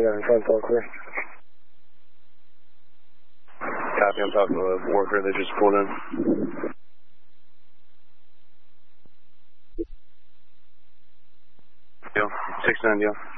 in front, all clear. Copy, I'm talking to a worker that just pulled in. Deal. 6-9 deal.